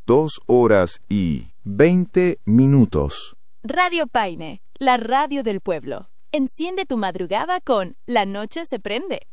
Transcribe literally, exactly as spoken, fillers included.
dos horas y veinte minutos. Radio Paine, la radio del pueblo. Enciende tu madrugada con La Noche se prende.